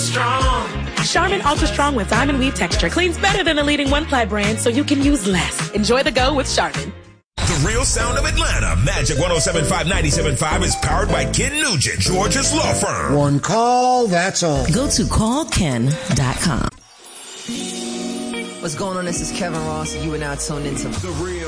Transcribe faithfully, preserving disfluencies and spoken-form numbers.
Strong. Charmin Ultra Strong with diamond weave texture cleans better than a leading one-ply brand, so you can use less. Enjoy the go with Charmin. The real sound of Atlanta. Magic one oh seven point five, ninety-seven point five is powered by Ken Nugent, Georgia's law firm. One call, that's all. Go to call ken dot com. What's going on? This is Kevin Ross. You are now tuned into The Real